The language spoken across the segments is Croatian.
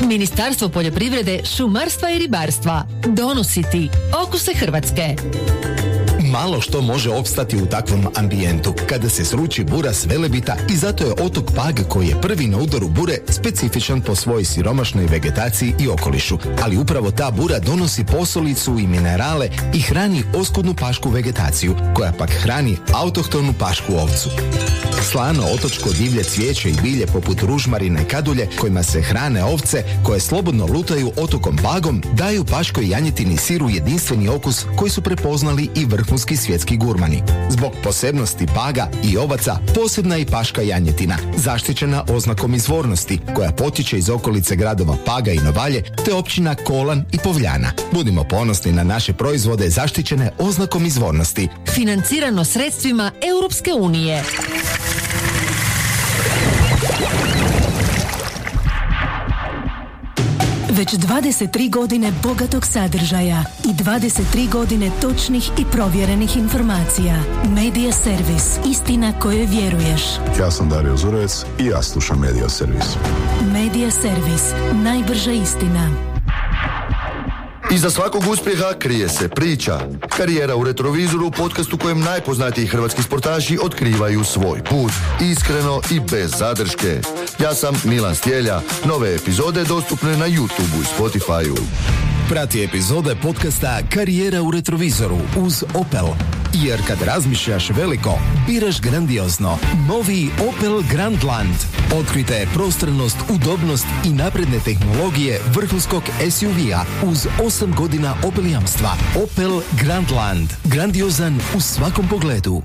Ministarstvo poljoprivrede, šumarstva i ribarstva donosi ti okuse Hrvatske. Malo što može opstati u takvom ambijentu kada se sruči bura s Velebita i zato je otok Pag, koji je prvi na udaru bure, specifičan po svojoj siromašnoj vegetaciji i okolišu. Ali upravo ta bura donosi posolicu i minerale i hrani oskudnu pašku vegetaciju, koja pak hrani autohtonu pašku ovcu. Slano otočko divlje cvijeće i bilje poput ružmarina i kadulje, kojima se hrane ovce koje slobodno lutaju otokom Pagom, daju paškoj janjetini siru jedinstveni okus koji su prepoznali i vrhunski svjetski gurmani. Zbog posebnosti Paga i ovaca posebna je i paška janjetina, zaštićena oznakom izvornosti, koja potiče iz okolice gradova Paga i Novalje, te općina Kolan i Povljana. Budimo ponosni na naše proizvode zaštićene oznakom izvornosti. Financirano sredstvima Europske unije. Već 23 godine bogatog sadržaja i 23 godine točnih i provjerenih informacija. Media Servis. Istina kojoj vjeruješ. Ja sam Dario Zurovec i ja slušam Media Servis. Media Servis. Najbrža istina. Iza svakog uspjeha krije se priča. Karijera u Retrovizoru, podcastu kojem najpoznatiji hrvatski sportaši otkrivaju svoj put. Iskreno i bez zadrške. Ja sam Milan Stjelja. Nove epizode dostupne na YouTubeu i Spotifyu. Prati epizode podcasta Karijera u Retrovizoru uz Opel. Jer kad razmišljaš veliko, biraš grandiozno. Novi Opel Grandland. Otkrijte prostornost, udobnost i napredne tehnologije vrhunskog SUV-a uz 8 godina Opel jamstva. Opel Grandland. Grandiozan u svakom pogledu.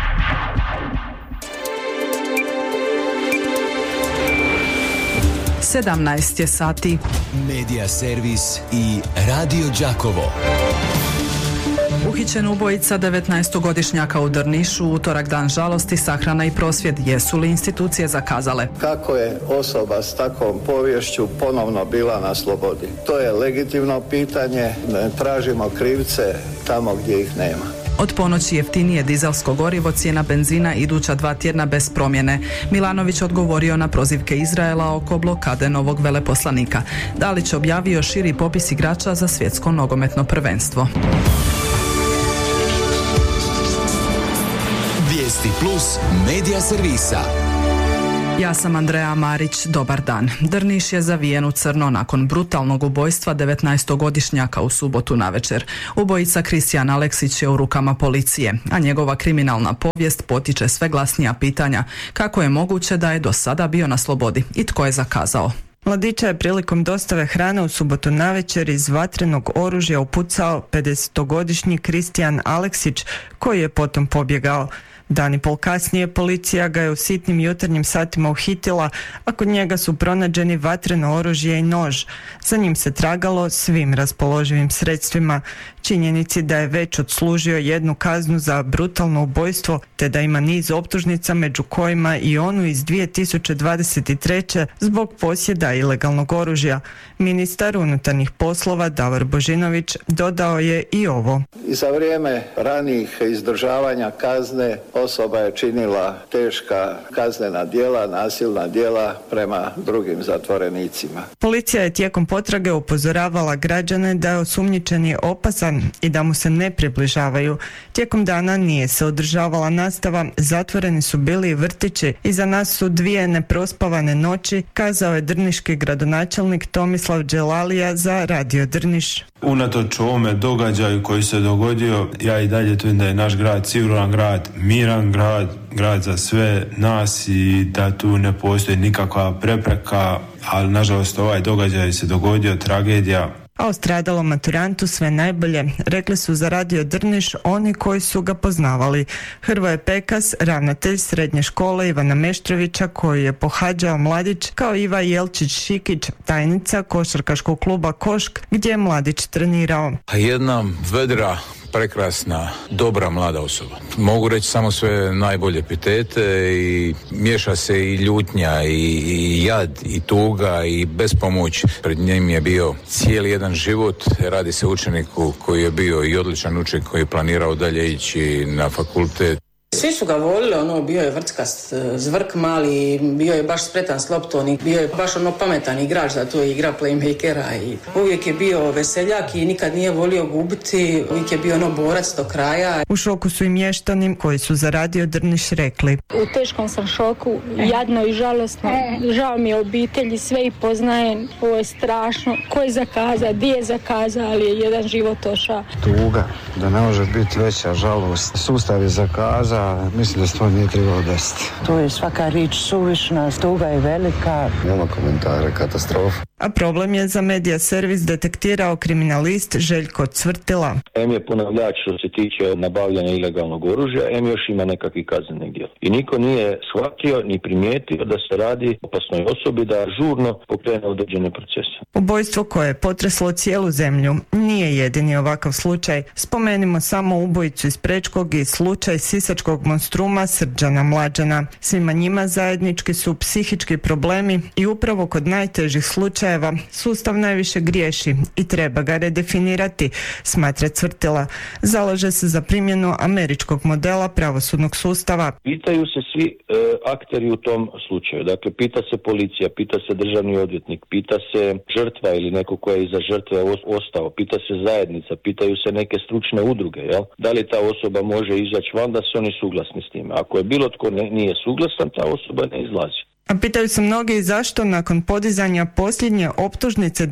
Sedamnaest je sati. Media Servis i Radio Đakovo. Uhićen ubojica 19-godišnjaka u Drnišu, utorak dan žalosti, sahrana i prosvjed. Jesu li institucije zakazale? Kako je osoba s takvom poviješću ponovno bila na slobodi? To je legitimno pitanje. Tražimo krivce tamo gdje ih nema. Od ponoći jeftinije dizelsko gorivo, cijena benzina iduća 2 tjedna bez promjene. Milanović odgovorio na prozivke Izraela oko blokade novog veleposlanika. Dalić objavio širi popis igrača za svjetsko nogometno prvenstvo. Vijesti plus Media Servisa. Ja sam Andreja Marić, dobar dan. Drniš je zavijen u crno nakon brutalnog ubojstva 19-godišnjaka u subotu navečer. Ubojica Kristijan Aleksić je u rukama policije, a njegova kriminalna povijest potiče sve glasnija pitanja kako je moguće da je do sada bio na slobodi i tko je zakazao. Mladića je prilikom dostave hrane u subotu navečer iz vatrenog oružja upucao 50-godišnji Kristijan Aleksić, koji je potom pobjegao. Dan i pol kasnije policija ga je u sitnim jutarnjim satima uhitila, a kod njega su pronađeni vatreno oružje i nož. Za njim se tragalo svim raspoloživim sredstvima. Činjenici da je već odslužio jednu kaznu za brutalno ubojstvo, te da ima niz optužnica, među kojima i onu iz 2023. zbog posjeda ilegalnog oružja. Ministar unutarnjih poslova Davor Božinović dodao je i ovo. I za vrijeme ranijih izdržavanja kazne osoba je činila teška kaznena djela, nasilna djela prema drugim zatvorenicima. Policija je tijekom potrage upozoravala građane da je osumnjičeni opasan i da mu se ne približavaju. Tijekom dana nije se održavala nastava, zatvoreni su bili i vrtići. Iza nas su 2 neprospavane noći, kazao je drniški gradonačelnik Tomislav Đelalija za Radio Drniš. Unatoč ovome događaju koji se dogodio, ja i dalje tvrdim da je naš grad siguran grad, miran grad, grad za sve nas i da tu ne postoji nikakva prepreka, ali nažalost ovaj događaj se dogodio, tragedija. A o stradalom maturantu sve najbolje, rekli su za Radio Drniš oni koji su ga poznavali. Hrvoje Pekas, ravnatelj srednje škole Ivana Meštrovića, koji je pohađao mladić, kao Iva Jelčić-Šikić, tajnica košarkaškog kluba Košk, gdje je mladić trenirao. Jedna vedra, prekrasna, dobra mlada osoba. Mogu reći samo sve najbolje epitete i miješa se i ljutnja i jad i tuga i bespomoć. Pred njim je bio cijeli jedan život. Radi se o učeniku koji je bio i odličan učenik koji je planirao dalje ići na fakultet. Svi su ga volili, bio je vrckast, zvrk mali, bio je baš spretan s loptom i bio je baš pametan igrač za to, igra playmakera i uvijek je bio veseljak i nikad nije volio gubiti, uvijek je bio borac do kraja. U šoku su i mještani koji su za Radio Drniš rekli: u teškom sam šoku, jadno i žalosno, žao mi je obitelji, sve i poznajem, ovo je strašno, ko je zakaza, di je zakaza, ali je jedan život oša. Tuga, da ne može biti veća žalost. Sustav je zakaza, mislim da se to nije trebalo desiti. To je svaka riječ suvišna, tuga je velika. Nema komentara, katastrofa. A problem je za Medija servis detektirao kriminalist Željko Cvrtila. M je ponavljač što se tiče nabavljanja ilegalnog oružja, M još ima nekakvi kazneni djela. I niko nije shvatio ni primijetio da se radi o opasnoj osobi, da žurno pokrene određene procese. Ubojstvo koje je potreslo cijelu zemlju nije jedini ovakav slučaj. Spomenimo samo ubojicu iz Prečkog i slučaj sisačkog monstruma Srđana Mlađana. Svima njima zajednički su psihički problemi i upravo kod najtežih slučajeva sustav najviše griješi i treba ga redefinirati, smatra Cvrtila. Zalaže se za primjenu američkog modela pravosudnog sustava. Pitaju se svi akteri u tom slučaju. Dakle, pita se policija, pita se državni odvjetnik, pita se žrtva ili neko ko je iza žrtve ostao, pita se zajednica, pitaju se neke stručne udruge, jel? Da li ta osoba može izaći van, da su oni suglasni s time. Ako je bilo tko nije suglasan, ta osoba ne izlazi. A pitaju se mnogi zašto nakon podizanja posljednje optužnice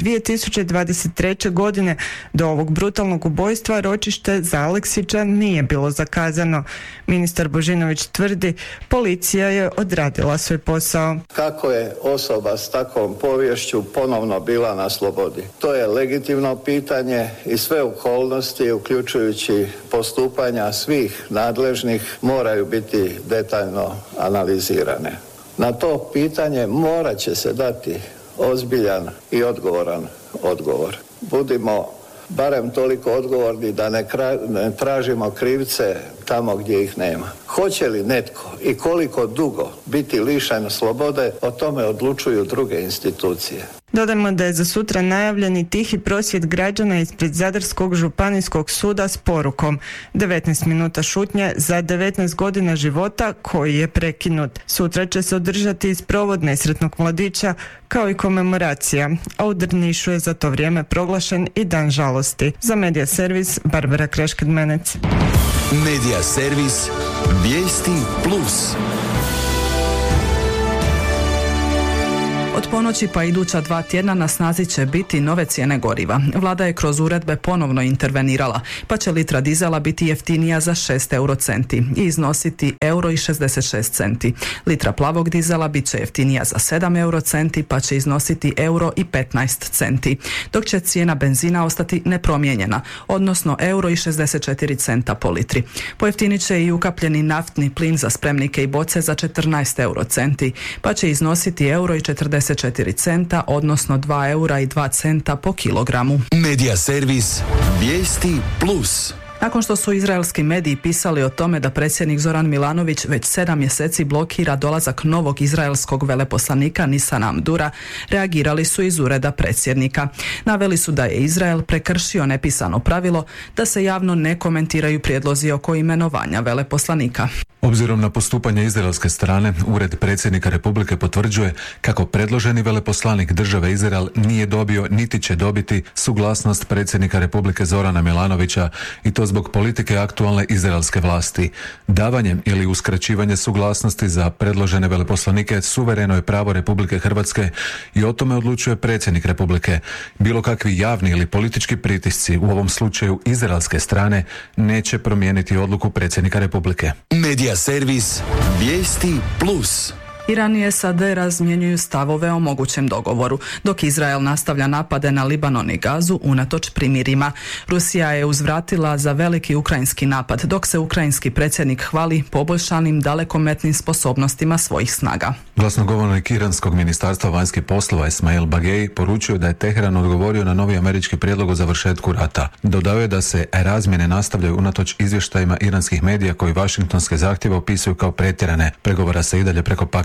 2023. godine do ovog brutalnog ubojstva ročište za Aleksića nije bilo zakazano. Ministar Božinović tvrdi, policija je odradila svoj posao. Kako je osoba s takvom poviješću ponovno bila na slobodi? To je legitimno pitanje i sve okolnosti, uključujući postupanja svih nadležnih, moraju biti detaljno analizirane. Na to pitanje morat će se dati ozbiljan i odgovoran odgovor. Budimo barem toliko odgovorni da ne tražimo krivce tamo gdje ih nema. Hoće li netko i koliko dugo biti lišen slobode, o tome odlučuju druge institucije. Dodajmo da je za sutra najavljeni tihi prosvjed građana ispred Zadarskog županijskog suda s porukom 19 minuta šutnje za 19 godina života koji je prekinut. Sutra će se održati sprovod nesretnog mladića kao i komemoracija, a u Drnišu je za to vrijeme proglašen i dan žalosti. Za Medija servis Barbara Krešked-Menec. Medija servis Vijesti Plus. Od ponoći pa iduća 2 tjedna na snazi će biti nove cijene goriva. Vlada je kroz uredbe ponovno intervenirala, pa će litra dizela biti jeftinija za 6 eurocenti i iznositi €1,66. Litra plavog dizela bit će jeftinija za 7 eurocenti, pa će iznositi €1,15, dok će cijena benzina ostati nepromijenjena, odnosno €1,64 po litri. Pojeftinit će i ukapljeni naftni plin za spremnike i boce za 14 eurocenti, pa će iznositi €1,44, odnosno €2,02 po kilogramu. Medija servis Vijesti Plus. Nakon što su izraelski mediji pisali o tome da predsjednik Zoran Milanović već 7 mjeseci blokira dolazak novog izraelskog veleposlanika Nisana Amdura, reagirali su iz ureda predsjednika. Naveli su da je Izrael prekršio nepisano pravilo da se javno ne komentiraju prijedlozi oko imenovanja veleposlanika. Obzirom na postupanje izraelske strane, Ured predsjednika Republike potvrđuje kako predloženi veleposlanik države Izrael nije dobio niti će dobiti suglasnost predsjednika Republike Zorana Milanovića i to zbog politike aktualne izraelske vlasti. Davanjem ili uskraćivanje suglasnosti za predložene veleposlanike suvereno je pravo Republike Hrvatske i o tome odlučuje predsjednik Republike. Bilo kakvi javni ili politički pritisci, u ovom slučaju izraelske strane, neće promijeniti odluku predsjednika Republike. Medija servis Vijesti Plus. Iran i SAD razmjenjuju stavove o mogućem dogovoru, dok Izrael nastavlja napade na Libanon i Gazu unatoč primirima. Rusija je uzvratila za veliki ukrajinski napad, dok se ukrajinski predsjednik hvali poboljšanim dalekometnim sposobnostima svojih snaga. Glasnogovornik iranskog ministarstva vanjskih poslova Esmail Bagei poručio da je Teheran odgovorio na novi američki prijedlog o završetku rata. Dodao je da se razmjene nastavljaju unatoč izvještajima iranskih medija koji vašingtonske zahtjeve opisuju kao pretjerane. Pregovara se i dalje preko pakistanskog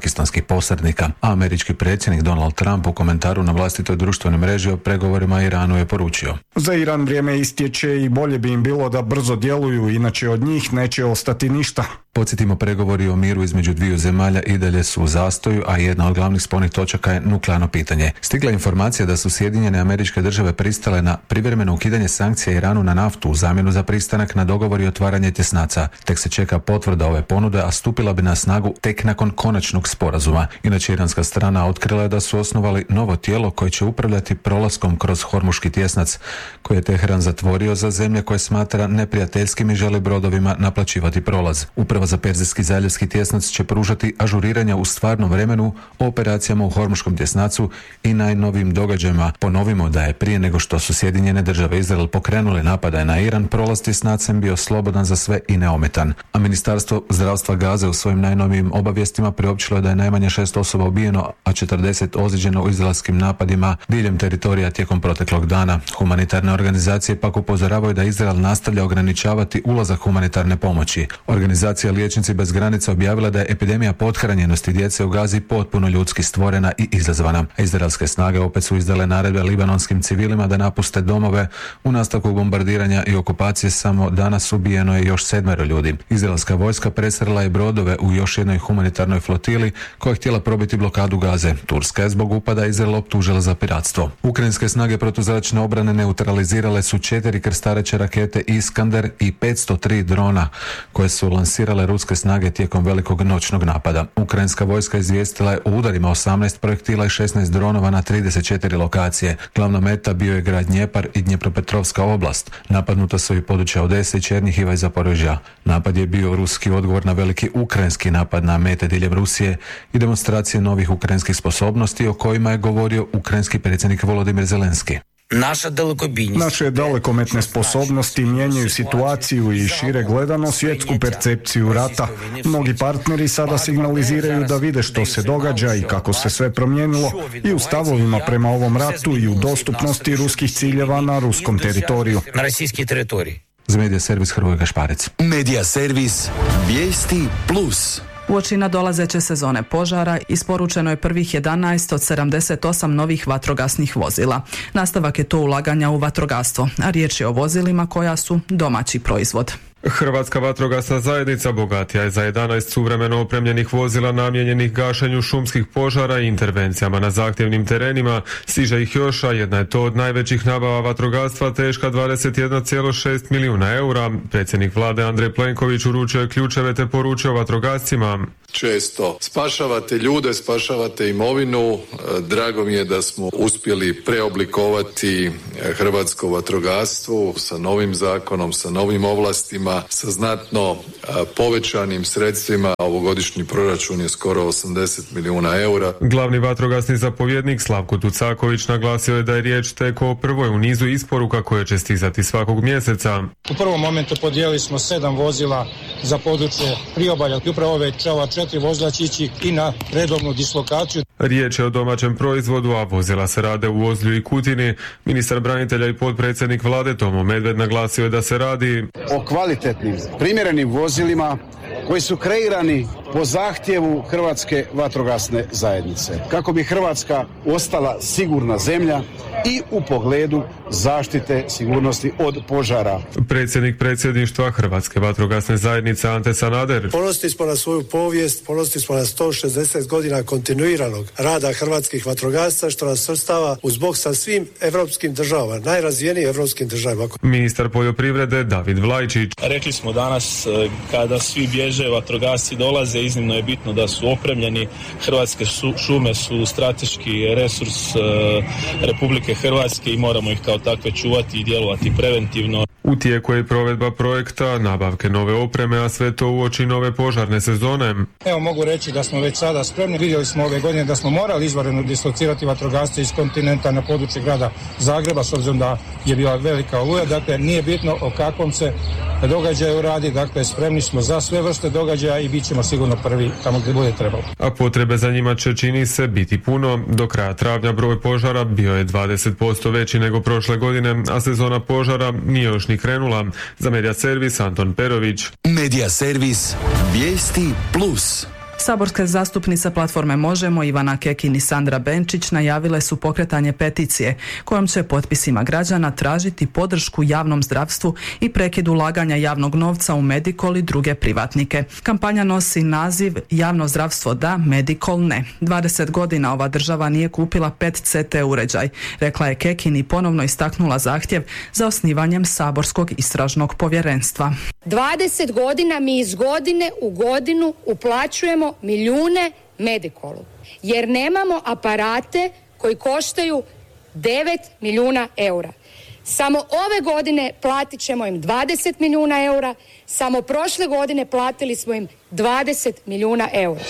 pakistanskih posrednika. A američki predsjednik Donald Trump u komentaru na vlastitoj društvenoj mreži o pregovorima Iranu je poručio: za Iran vrijeme istječe i bolje bi im bilo da brzo djeluju, inače od njih neće ostati ništa. Podsjetimo, pregovori o miru između dviju zemalja i dalje su u zastoju, a jedna od glavnih spornih točaka je nuklearno pitanje. Stigla je informacija da su Sjedinjene Američke Države pristale na privremeno ukidanje sankcija Iranu na naftu u zamjenu za pristanak na dogovor i otvaranje tjesnaca. Tek se čeka potvrda ove ponude, a stupila bi na snagu tek nakon konačnog sporazuma. Inače, iranska strana otkrila je da su osnovali novo tijelo koje će upravljati prolaskom kroz Hormuški tjesnac, koji je Teheran zatvorio za zemlje koje smatra neprijateljskim i želi brodovima naplaćivati prolaz. Uprava za Perzijski zaljevski tjesnac će pružati ažuriranja u stvarnom vremenu o operacijama u Hormuškom tjesnacu i najnovijim događajima. Ponovimo da je prije nego što su Sjedinjene Države i Izrael pokrenuli napadaje na Iran, prolaz tjesnacem bio slobodan za sve i neometan. A Ministarstvo zdravstva Gaze u svojim najnovijim obavijestima priopćilo je da je najmanje 6 osoba ubijeno, a 40 ozlijeđeno u izraelskim napadima diljem teritorija tijekom proteklog dana. Humanitarne organizacije pak upozoravaju da Izrael nastavlja ograničavati ulazak humanitarne pomoći. Organizacija Liječnici bez granica objavila da je epidemija pothranjenosti djece u Gazi potpuno ljudski stvorena i izazvana. Izraelske snage opet su izdale naredbe libanonskim civilima da napuste domove. U nastavku bombardiranja i okupacije samo danas ubijeno je još 7 ljudi. Izraelska vojska presrela je brodove u još jednoj humanitarnoj flotili koja je htjela probiti blokadu Gaze. Turska je zbog upada Izrael optužila za piratstvo. Ukrajinske snage protuzračne obrane neutralizirale su 4 krstareće rakete Iskander i 503 drona koje su lansirale ruske snage tijekom velikog noćnog napada. Ukrajinska vojska izvijestila je o udarima 18 projektila i 16 dronova na 34 lokacije. Glavna meta bio je grad Dnjepar i Dnjepropetrovska oblast. Napadnuta su i područja Odese i Černihiva i Zaporožja. Napad je bio ruski odgovor na veliki ukrajinski napad na mete diljem Rusije i demonstracije novih ukrajinskih sposobnosti o kojima je govorio ukrajinski predsjednik Volodimir Zelenski. Naše dalekometne sposobnosti mijenjaju situaciju i šire gledano svjetsku percepciju rata. Mnogi partneri sada signaliziraju da vide što se događa i kako se sve promijenilo i u stavovima prema ovom ratu i u dostupnosti ruskih ciljeva na ruskom teritoriju. Za Medija servis Hrvoje Gašparec. Medija servis Vijesti Plus. Uoči nadolazeće sezone požara isporučeno je prvih 11 od 78 novih vatrogasnih vozila. Nastavak je to ulaganja u vatrogastvo, a riječ je o vozilima koja su domaći proizvod. Hrvatska vatrogasna zajednica bogatija je za 11 suvremeno opremljenih vozila namijenjenih gašenju šumskih požara i intervencijama na zahtjevnim terenima. Stiže ih još, a jedna je to od najvećih nabava vatrogastva, teška 21,6 milijuna eura. Predsjednik vlade Andrej Plenković uručio je ključeve te poručio vatrogascima: često spašavate ljude, spašavate imovinu. Drago mi je da smo uspjeli preoblikovati hrvatsko vatrogastvo sa novim zakonom, sa novim ovlastima, sa znatno povećanim sredstvima. Ovogodišnji proračun je skoro 80 milijuna eura. Glavni vatrogasni zapovjednik Slavko Tucaković naglasio je da je riječ tek o prvoj u nizu isporuka koje će stizati svakog mjeseca. U prvom momentu podijelili smo 7 vozila za područje priobalja. Upravo ova 4 vozila će ići i na redovnu dislokaciju. Riječ je o domaćem proizvodu, a vozila se rade u Ozlju i Kutini. Ministar branitelja i potpredsjednik vlade Tomo Medved naglasio je da se radi o kvalitetnim, primjerenim vozilima koji su kreirani po zahtjevu Hrvatske vatrogasne zajednice, kako bi Hrvatska ostala sigurna zemlja i u pogledu zaštite sigurnosti od požara. Predsjednik predsjedništva Hrvatske vatrogasne zajednice Ante Sanader: ponosni smo na svoju povijest, ponosni smo na 160 godina kontinuiranog rada hrvatskih vatrogasaca, što nas svrstava uz bok sa svim evropskim državama, najrazvijenijim evropskim državama. Ministar poljoprivrede David Vlajčić: rekli smo danas, kada svi bježe, vatrogasci dolaze, iznimno je bitno da su opremljeni. Hrvatske šume su strateški resurs Republike Hrvatske i moramo ih kao takve čuvati i djelovati preventivno. U tijeku je provedba projekta nabavke nove opreme, a sve to uoči nove požarne sezone. Evo, mogu reći da smo već sada spremni. Vidjeli smo ove godine da smo morali izvanredno dislocirati vatrogasce iz kontinenta na područje grada Zagreba, s obzirom da je bila velika oluja. Dakle, nije bitno o kakvom se događaju radi. Dakle, spremni smo za sve vrste događaja i bit ćemo sigurno prvi tamo gdje bude trebalo. A potrebe za njima će, čini se, biti puno. Do kraja travnja broj požara bio je 20% veći nego prošle godine, a sezona požara nije još ni krenula. Za Medija servis Anton Perović. Medija servis Vijesti Plus. Saborske zastupnice platforme Možemo Ivana Kekin i Sandra Benčić najavile su pokretanje peticije kojom će potpisima građana tražiti podršku javnom zdravstvu i prekid ulaganja javnog novca u Medikol i druge privatnike. Kampanja nosi naziv Javno zdravstvo da, Medikol ne. 20 godina ova država nije kupila PET-CT uređaj, rekla je Kekin i ponovno istaknula zahtjev za osnivanjem saborskog istražnog povjerenstva. 20 godina mi iz godine u godinu uplaćujemo milijune Medikolu, jer nemamo aparate koji koštaju 9 milijuna eura. Samo ove godine platit ćemo im 20 milijuna eura, samo prošle godine platili smo im 20 milijuna eura.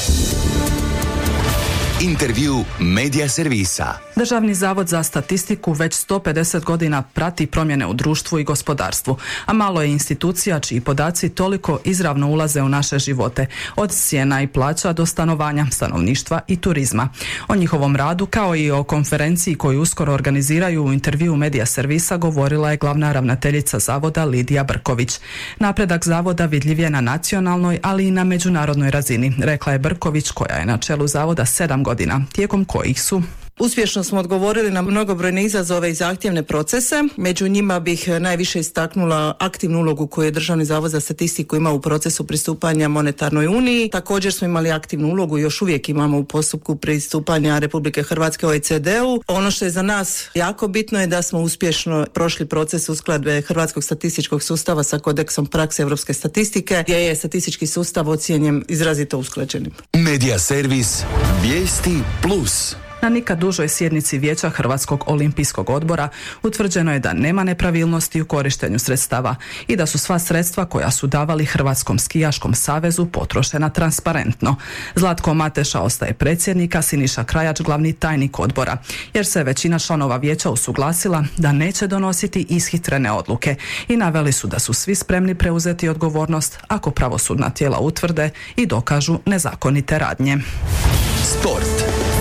Intervju Medija servisa. Državni zavod za statistiku već 150 godina prati promjene u društvu i gospodarstvu, a malo je institucija čiji podaci toliko izravno ulaze u naše živote, od cijena i plaća do stanovanja, stanovništva i turizma. O njihovom radu, kao i o konferenciji koju uskoro organiziraju u intervju Medija servisa, govorila je glavna ravnateljica zavoda Lidija Brković. Napredak zavoda vidljiv je na nacionalnoj, ali i na međunarodnoj razini, rekla je Brković, koja je na čelu zavoda 7 godina, tijekom kojih su uspješno smo odgovorili na mnogobrojne izazove i zahtjevne procese. Među njima bih najviše istaknula aktivnu ulogu koju je Državni zavod za statistiku ima u procesu pristupanja monetarnoj uniji. Također smo imali aktivnu ulogu i još uvijek imamo u postupku pristupanja Republike Hrvatske OECD-u. Ono što je za nas jako bitno je da smo uspješno prošli proces uskladbe Hrvatskog statističkog sustava sa kodeksom prakse europske statistike, gdje je statistički sustav ocijenjen izrazito usklađenim. Medija servis Vijesti Plus. Na nikad dužoj sjednici Vijeća Hrvatskog olimpijskog odbora utvrđeno je da nema nepravilnosti u korištenju sredstava i da su sva sredstva koja su davali Hrvatskom skijaškom savezu potrošena transparentno. Zlatko Mateša ostaje predsjednik, a Siniša Krajač glavni tajnik odbora, jer se većina članova vijeća usuglasila da neće donositi ishitrene odluke i naveli su da su svi spremni preuzeti odgovornost ako pravosudna tijela utvrde i dokažu nezakonite radnje. Sport.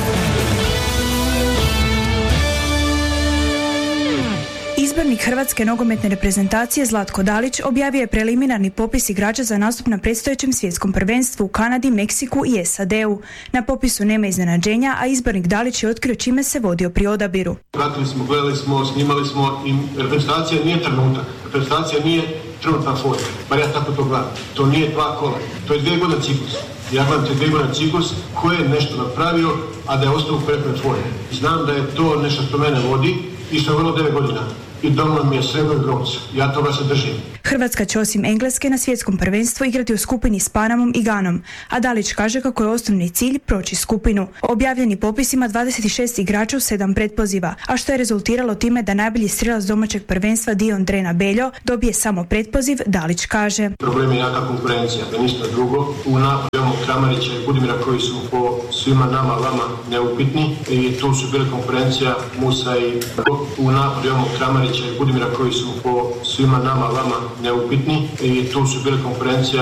Izbornik Hrvatske nogometne reprezentacije Zlatko Dalić objavio je preliminarni popis igrača za nastup na predstojećem svjetskom prvenstvu u Kanadi, Meksiku i SAD-u. Na popisu nema iznenađenja, a izbornik Dalić je otkrio čime se vodio pri odabiru. Pratili smo, gledali smo, snimali smo i reprezentacija nije trenutak. Reprezentacija nije trenutna forma. Bar ja tako to gledam. To nije 2 kola. To je 2 godine ciklus. Ja gledam te 2 godine ciklus koji je nešto napravio, a da je ostao u prethodnoj formi. Znam da je to nešto što mene vodi i što je vrlo 9 godina. I dovoljno mi je srebro i bronz. Ja toga se držim. Hrvatska će osim Engleske na svjetskom prvenstvu igrati u skupini s Panamom i Ganom, a Dalić kaže kako je osnovni cilj proći skupinu. Objavljeni popis ima 26 igrača u 7 pretpoziva, a što je rezultiralo time da najbolji strelac domaćeg prvenstva Dion Drena Beljo dobije samo pretpoziv. Dalić kaže: problem je jaka konkurencija, da ništa drugo. U napadu imamo Kramarića i Budimira koji su po svima nama vama neupitni i tu su bile konkurencija Musa i u napadu imamo Kramarića i Budimira koji su po svima nama vama neupitni i tu su bile konkurencija